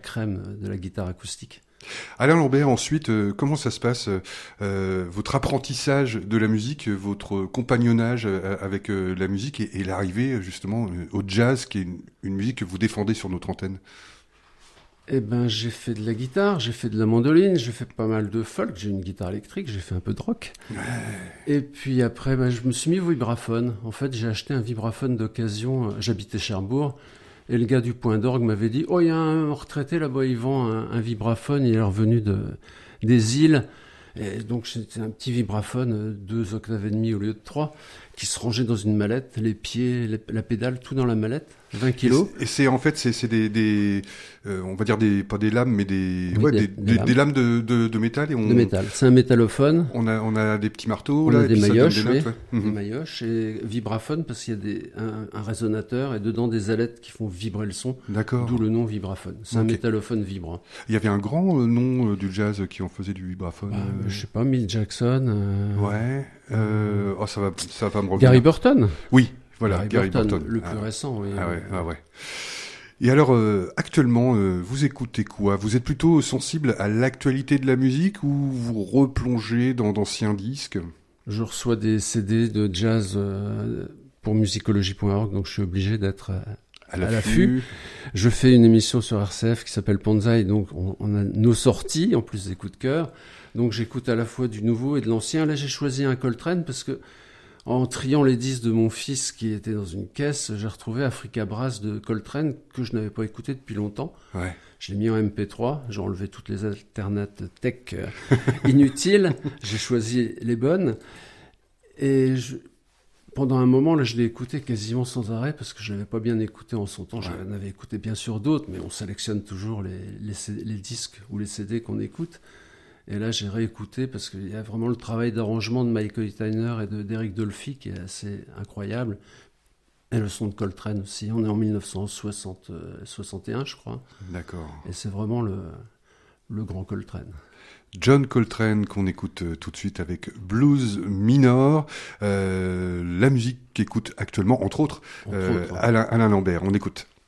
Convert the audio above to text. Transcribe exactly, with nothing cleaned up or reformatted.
crème de la guitare acoustique. Alain Lambert, ensuite, euh, comment ça se passe, euh, votre apprentissage de la musique, votre compagnonnage euh, avec euh, la musique et, et l'arrivée justement euh, au jazz, qui est une, une musique que vous défendez sur notre antenne? Eh ben, j'ai fait de la guitare, j'ai fait de la mandoline, j'ai fait pas mal de folk, j'ai une guitare électrique, j'ai fait un peu de rock. Ouais. Et puis après, ben, je me suis mis au vibraphone. En fait, j'ai acheté un vibraphone d'occasion, j'habitais Cherbourg. Et le gars du point d'orgue m'avait dit « Oh, il y a un retraité là-bas, il vend un, un vibraphone, il est revenu de, des îles. » Et donc, c'était un petit vibraphone, deux octaves et demi au lieu de trois, qui se rangeait dans une mallette, les pieds, les, la pédale, tout dans la mallette, vingt kilos. Et c'est en fait, c'est, c'est des, des euh, on va dire des, pas des lames, mais des, oui, ouais, des, des, des, des, lames. des lames de, de, de métal. Et on, de métal. C'est un métallophone. On a, on a des petits marteaux, on là, a et des puis maillotches, ça donne des oui, notes, ouais. des Mmh. maillotches et vibraphone parce qu'il y a des, un, un résonateur et dedans des ailettes qui font vibrer le son. D'accord. D'où le nom vibraphone. C'est okay. un métallophone vibrant. Il y avait un grand euh, nom euh, du jazz qui en faisait du vibraphone. Bah, euh... Je sais pas, Milt Jackson. Euh... Ouais. Euh... Oh, ça va, ça va me revenir. Gary Burton. Oui, voilà, Gary, Gary Burton, Burton. le plus ah, récent. Oui. Ah ouais, ah ouais. Et alors, euh, actuellement, euh, vous écoutez quoi? Vous êtes plutôt sensible à l'actualité de la musique ou vous replongez dans d'anciens disques? Je reçois des C D de jazz euh, pour musicologie point org, donc je suis obligé d'être euh, à, à l'affût. Je fais une émission sur R C F qui s'appelle Ponzai, donc on, on a nos sorties, en plus des coups de cœur. Donc j'écoute à la fois du nouveau et de l'ancien. Là, j'ai choisi un Coltrane parce que en triant les disques de mon fils qui était dans une caisse, j'ai retrouvé Africa Brass de Coltrane que je n'avais pas écouté depuis longtemps. Ouais. Je l'ai mis en M P trois, j'ai enlevé toutes les alternates tech euh, inutiles, j'ai choisi les bonnes. Et je, pendant un moment, là, je l'ai écouté quasiment sans arrêt parce que je ne l'avais pas bien écouté en son temps. Ouais. J'en avais écouté bien sûr d'autres, mais on sélectionne toujours les, les, C D, les disques ou les C D qu'on écoute. Et là, j'ai réécouté parce qu'il y a vraiment le travail d'arrangement de Michael Tyner et de, d'Eric Dolphy qui est assez incroyable. Et le son de Coltrane aussi. On est en dix-neuf cent soixante, soixante et un, je crois. D'accord. Et c'est vraiment le, le grand Coltrane. John Coltrane qu'on écoute tout de suite avec Blues Minor, euh, la musique qu'écoute actuellement, entre autres, entre euh, autres hein. Alain, Alain Lambert. On écoute.